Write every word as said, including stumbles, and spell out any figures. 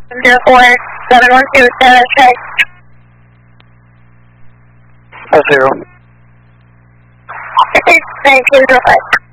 zero four seven one two seven check. Five zero. Thank you, zero five.